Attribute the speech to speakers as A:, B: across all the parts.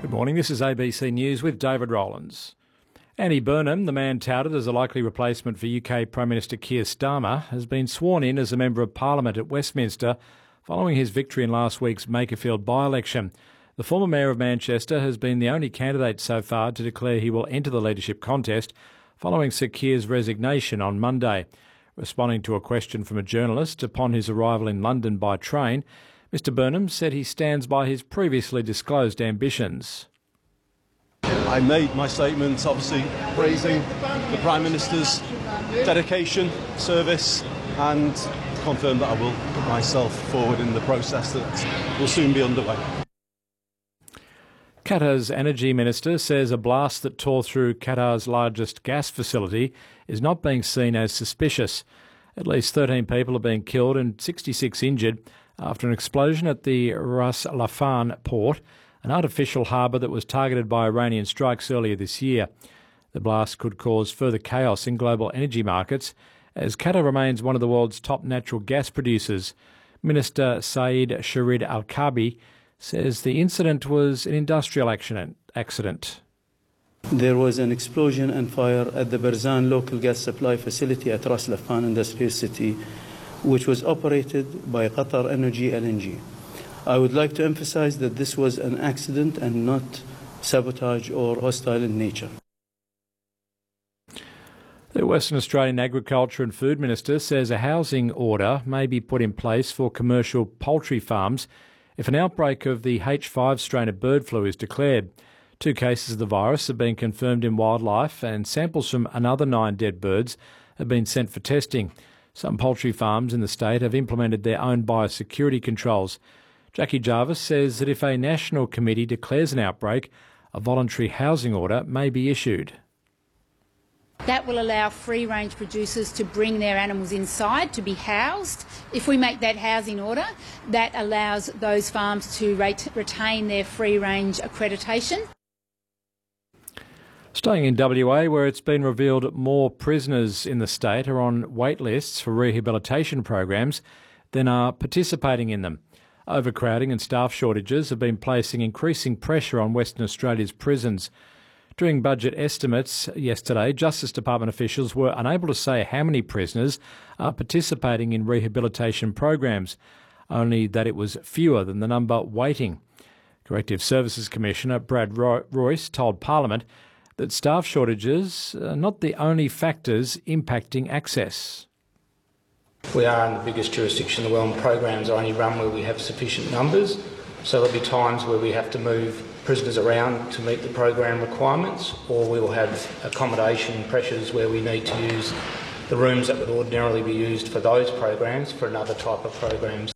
A: Good morning, this is ABC News with David Rowlands. Andy Burnham, the man touted as a likely replacement for UK Prime Minister Keir Starmer, has been sworn in as a Member of Parliament at Westminster following his victory in last week's Makerfield by-election. The former Mayor of Manchester has been the only candidate so far to declare he will enter the leadership contest following Sir Keir's resignation on Monday. Responding to a question from a journalist upon his arrival in London by train, Mr Burnham said he stands by his previously disclosed ambitions.
B: I made my statement obviously praising the Prime Minister's dedication, service, and confirm that I will put myself forward in the process that will soon be underway.
A: Qatar's Energy Minister says a blast that tore through Qatar's largest gas facility is not being seen as suspicious. At least 13 people have been killed and 66 injured after an explosion at the Ras Laffan port, an artificial harbour that was targeted by Iranian strikes earlier this year. The blast could cause further chaos in global energy markets as Qatar remains one of the world's top natural gas producers. Minister Saeed Sharid Al-Kabi says the incident was an industrial accident.
C: There was an explosion and fire at the Barzan local gas supply facility at Ras Laffan Industrial City, which was operated by Qatar Energy LNG. I would like to emphasize that this was an accident and not sabotage or hostile in nature.
A: The Western Australian Agriculture and Food Minister says a housing order may be put in place for commercial poultry farms if an outbreak of the H5 strain of bird flu is declared. 2 cases of the virus have been confirmed in wildlife and samples from another 9 dead birds have been sent for testing. Some poultry farms in the state have implemented their own biosecurity controls. Jackie Jarvis says that if a national committee declares an outbreak, a voluntary housing order may be issued.
D: That will allow free-range producers to bring their animals inside to be housed. If we make that housing order, that allows those farms to retain their free-range accreditation.
A: Staying in WA, where it's been revealed more prisoners in the state are on wait lists for rehabilitation programs than are participating in them. Overcrowding and staff shortages have been placing increasing pressure on Western Australia's prisons. During budget estimates yesterday, Justice Department officials were unable to say how many prisoners are participating in rehabilitation programs, only that it was fewer than the number waiting. Corrective Services Commissioner Brad Royce told Parliament that staff shortages are not the only factors impacting access.
E: We are in the biggest jurisdiction in the world, and programs are only run where we have sufficient numbers. So there'll be times where we have to move prisoners around to meet the program requirements, or we will have accommodation pressures where we need to use the rooms that would ordinarily be used for those programs for another type of programs.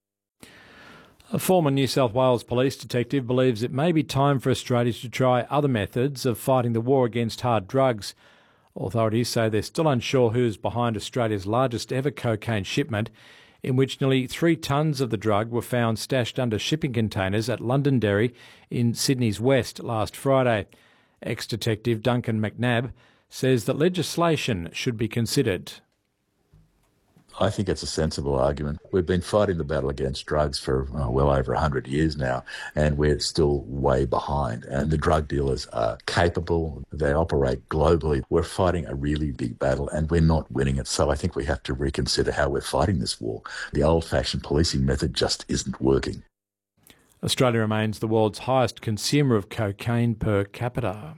A: A former New South Wales police detective believes it may be time for Australia to try other methods of fighting the war against hard drugs. Authorities say they're still unsure who is behind Australia's largest ever cocaine shipment, in which nearly 3 tonnes of the drug were found stashed under shipping containers at Londonderry in Sydney's west last Friday. Ex-detective Duncan McNabb says that legislation should be considered.
F: I think it's a sensible argument. We've been fighting the battle against drugs for well over 100 years now, and we're still way behind. And the drug dealers are capable. They operate globally. We're fighting a really big battle, and we're not winning it. So I think we have to reconsider how we're fighting this war. The old-fashioned policing method just isn't working.
A: Australia remains the world's highest consumer of cocaine per capita.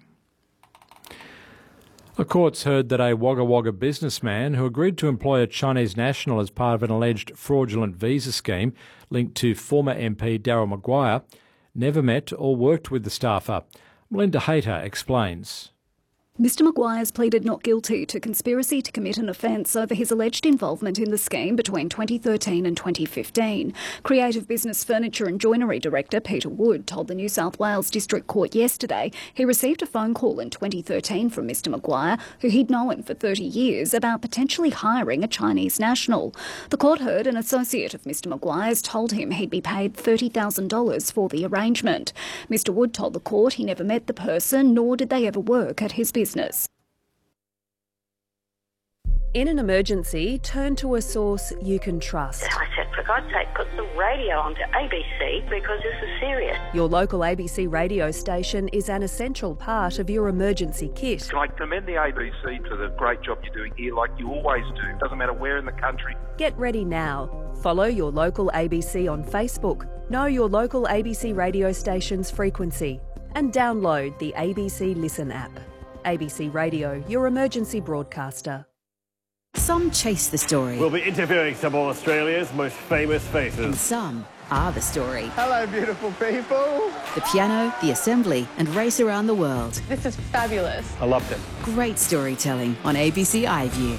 A: The courts heard that a Wagga Wagga businessman who agreed to employ a Chinese national as part of an alleged fraudulent visa scheme linked to former MP Daryl Maguire never met or worked with the staffer. Melinda Hayter explains.
G: Mr Maguire's pleaded not guilty to conspiracy to commit an offence over his alleged involvement in the scheme between 2013 and 2015. Creative Business Furniture and Joinery Director Peter Wood told the New South Wales District Court yesterday he received a phone call in 2013 from Mr Maguire, who he'd known for 30 years, about potentially hiring a Chinese national. The court heard an associate of Mr Maguire's told him he'd be paid $30,000 for the arrangement. Mr Wood told the court he never met the person, nor did they ever work at his business.
H: In an emergency, turn to a source you can trust.
I: I said, for God's sake, put the radio onto ABC because this is serious.
H: Your local ABC radio station is an essential part of your emergency kit.
J: Can I commend the ABC for the great job you're doing here, like you always do. Doesn't matter where in the country.
H: Get ready now. Follow your local ABC on Facebook. Know your local ABC radio station's frequency. And download the ABC Listen app. ABC Radio, your emergency broadcaster.
K: Some chase the story.
L: We'll be interviewing some of Australia's most famous faces.
K: And some are the story.
M: Hello, beautiful people.
K: The piano, the assembly, and race around the world.
N: This is fabulous.
L: I loved it.
K: Great storytelling on ABC iView.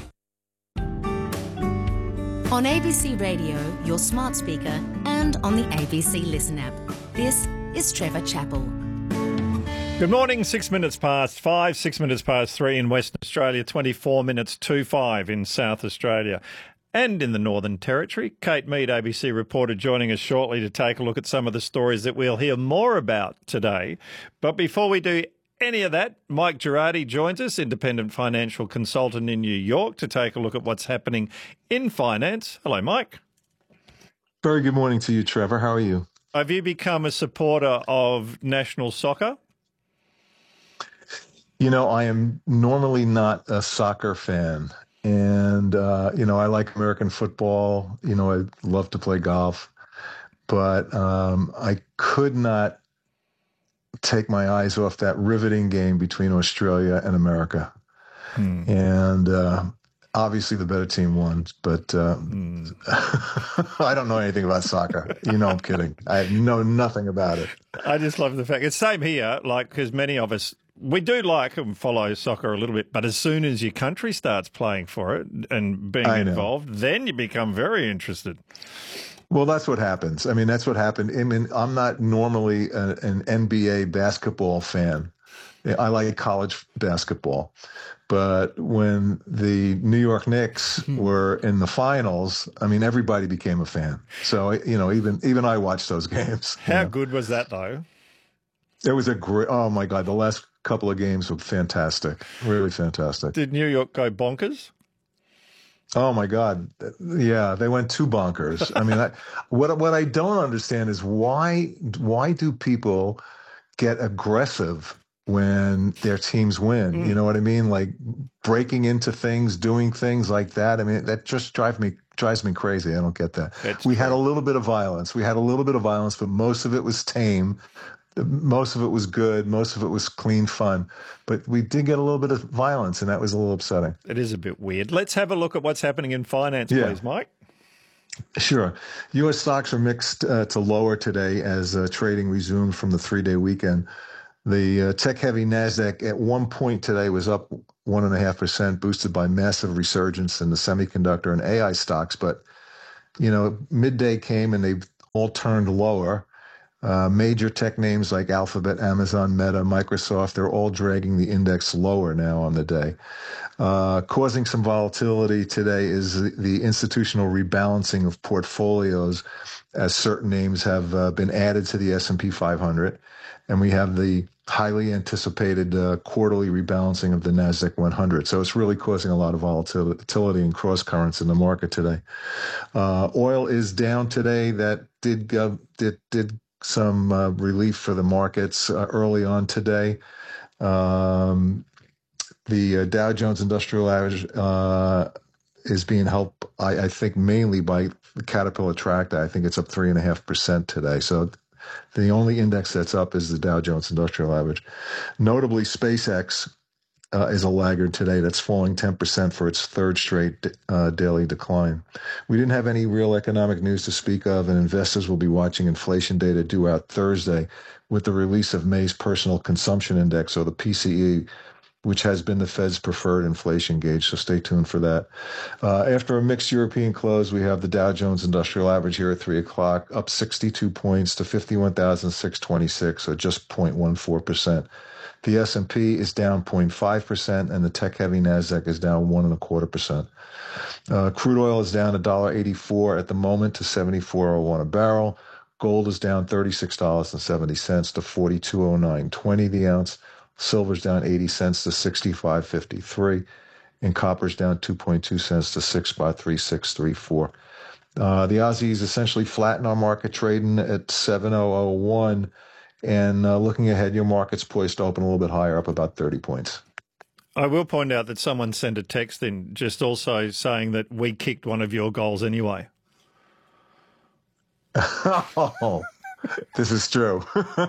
K: On ABC Radio, your smart speaker, and on the ABC Listen app. This is Trevor Chappell.
A: Good morning, 6 minutes past 5, 6 minutes past 3 in Western Australia, 24 minutes to 5 in South Australia. And in the Northern Territory, Kate Mead, ABC reporter, joining us shortly to take a look at some of the stories that we'll hear more about today. But before we do any of that, Mike Girardi joins us, independent financial consultant in New York, to take a look at what's happening in finance. Hello, Mike.
O: Very good morning to you, Trevor. How are you?
A: Have you become a supporter of national soccer?
O: You know, I am normally not a soccer fan. And, I like American football. I love to play golf. But I could not take my eyes off that riveting game between Australia and America. And obviously the better team won. But I don't know anything about soccer. I'm kidding. I know nothing about it.
A: I just love the fact. It's same here, because many of us, we do like and follow soccer a little bit, but as soon as your country starts playing for it and being involved, then you become very interested.
O: Well, that's what happens. I mean, that's what happened. I mean, I'm not normally an NBA basketball fan. I like college basketball. But when the New York Knicks were in the finals, I mean, everybody became a fan. So, even I watched those games.
A: How good was that, though?
O: It was a great, oh my God, the last couple of games were fantastic, really fantastic.
A: Did New York go bonkers?
O: Oh my God, yeah, they went too bonkers. I mean, what I don't understand is why do people get aggressive when their teams win? You know what I mean? Like breaking into things, doing things like that. I mean, that just drives me crazy. I don't get that. We had a little bit of violence. But most of it was tame. Most of it was good. Most of it was clean fun. But we did get a little bit of violence, and that was a little upsetting.
A: It is a bit weird. Let's have a look at what's happening in finance, please, Mike.
O: Sure. U.S. stocks are mixed to lower today as trading resumed from the three-day weekend. The tech-heavy NASDAQ at one point today was up 1.5%, boosted by massive resurgence in the semiconductor and AI stocks. But, midday came and they've all turned lower. Major tech names like Alphabet, Amazon, Meta, Microsoft, they're all dragging the index lower now on the day. Causing some volatility today is the institutional rebalancing of portfolios as certain names have been added to the S&P 500. And we have the highly anticipated quarterly rebalancing of the NASDAQ 100. So it's really causing a lot of volatility and cross currents in the market today. Oil is down today. That did some relief for the markets early on today. The Dow Jones Industrial Average is being helped, I think, mainly by the Caterpillar Tractor. I think it's up 3.5% today. So the only index that's up is the Dow Jones Industrial Average. Notably, SpaceX is a laggard today. That's falling 10% for its third straight daily decline. We didn't have any real economic news to speak of, and investors will be watching inflation data due out Thursday with the release of May's Personal Consumption Index, or the PCE, which has been the Fed's preferred inflation gauge, so stay tuned for that. After a mixed European close, we have the Dow Jones Industrial Average here at 3 o'clock, up 62 points to 51,626, so just 0.14%. The S&P is down 0.5%, and the tech-heavy NASDAQ is down 1.25%. Crude oil is down $1.84 at the moment to $74.01 a barrel. Gold is down $36.70 to $42.0920 the ounce. Silver's down 80 cents to $65.53. and copper's down 2.2 cents to 6 by 3634. The Aussie is essentially flat in our market, trading at 7001. And looking ahead, your market's poised to open a little bit higher, up about 30 points.
N: I will point out that someone sent a text in just also saying that we kicked one of your goals anyway.
O: Oh, this is true.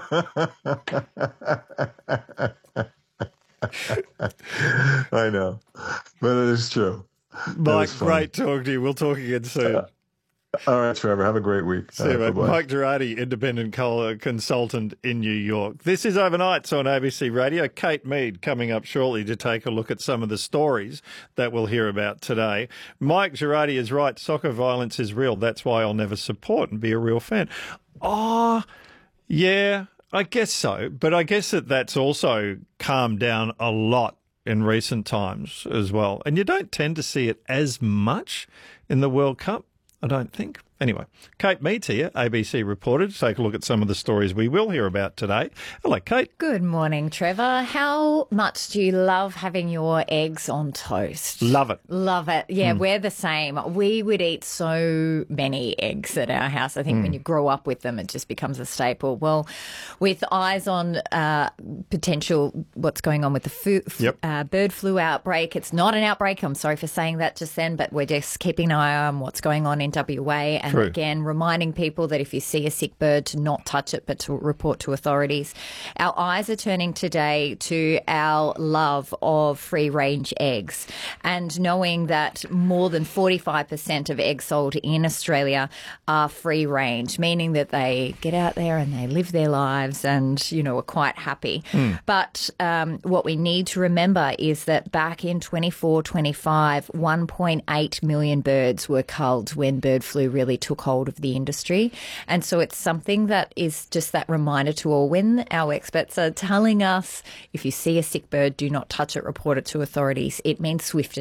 O: I know, but it is true.
N: Mike, great talking to you. We'll talk again soon.
O: All right, Trevor. Have a great week.
N: See you, mate. Mike Girardi, independent consultant in New York. This is Overnights on ABC Radio. Kate Mead coming up shortly to take a look at some of the stories that we'll hear about today. Mike Girardi is right. Soccer violence is real. That's why I'll never support and be a real fan. Oh, yeah, I guess so. But I guess that's also calmed down a lot in recent times as well. And you don't tend to see it as much in the World Cup, I don't think. Anyway, Kate Mead's here, ABC reporter, to take a look at some of the stories we will hear about today. Hello, Kate.
P: Good morning, Trevor. How much do you love having your eggs on toast?
N: Love it.
P: Love it. Yeah, we're the same. We would eat so many eggs at our house. I think when you grow up with them, it just becomes a staple. Well, with eyes on potential what's going on with the bird flu outbreak, it's not an outbreak. I'm sorry for saying that just then, but we're just keeping an eye on what's going on in WA. And again, reminding people that if you see a sick bird, to not touch it, but to report to authorities. Our eyes are turning today to our love of free-range eggs, and knowing that more than 45% of eggs sold in Australia are free-range, meaning that they get out there and they live their lives and, you know, are quite happy. But what we need to remember is that back in 24-25, 1.8 million birds were culled when bird flu really took hold of the industry. And so it's something that is just that reminder to all. When our experts are telling us, if you see a sick bird, do not touch it, report it to authorities, it means swift,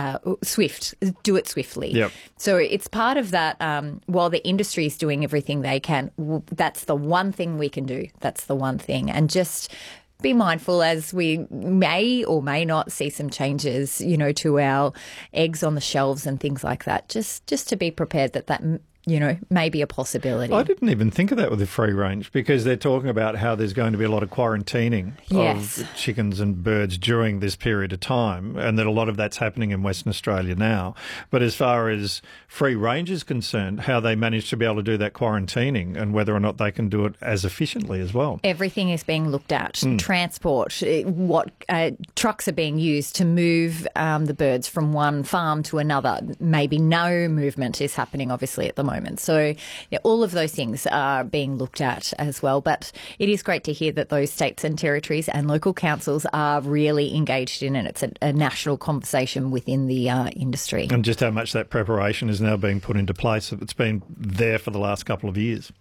P: do it swiftly.
N: Yep.
P: So it's part of that. While the industry is doing everything they can, that's the one thing we can do. That's the one thing. And just be mindful as we may or may not see some changes, you know, to our eggs on the shelves and things like that. Just to be prepared that you know, may be a possibility.
N: I didn't even think of that with the free range, because they're talking about how there's going to be a lot of quarantining of chickens and birds during this period of time, and that a lot of that's happening in Western Australia now. But as far as free range is concerned, how they manage to be able to do that quarantining and whether or not they can do it as efficiently as well.
P: Everything is being looked at. Transport, what trucks are being used to move the birds from one farm to another. Maybe no movement is happening, obviously, at the moment. So all of those things are being looked at as well. But it is great to hear that those states and territories and local councils are really engaged in it. It's a national conversation within the industry.
N: And just how much that preparation is now being put into place. It's been there for the last couple of years.